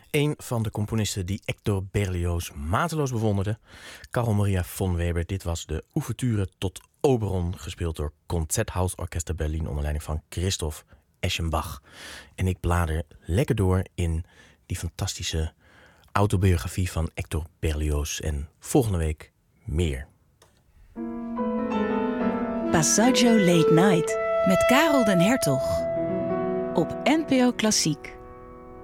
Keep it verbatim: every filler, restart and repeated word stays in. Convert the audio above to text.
Een van de componisten die Hector Berlioz mateloos bewonderde, Carl Maria von Weber. Dit was de ouverture tot Oberon, gespeeld door Concerthausorchester Berlin onder leiding van Christoph Eschenbach. En ik blader lekker door in die fantastische autobiografie van Hector Berlioz. En volgende week meer. Passaggio Late Night met Karel den Hertog op N P O Klassiek.